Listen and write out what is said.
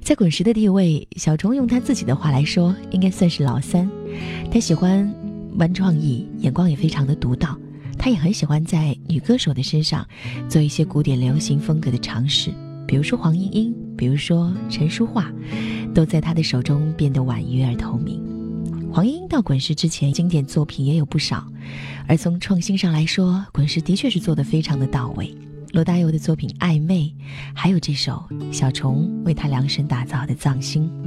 在滚石的地位，小虫用他自己的话来说，应该算是老三。他喜欢玩创意，眼光也非常的独到。他也很喜欢在女歌手的身上做一些古典流行风格的尝试，比如说黄莺莺，比如说陈淑桦，都在他的手中变得婉约而透明。黄莺莺到滚石之前，经典作品也有不少，而从创新上来说，滚石的确是做得非常的到位。罗大佑的作品《暧昧》，还有这首小虫为他量身打造的《藏心》。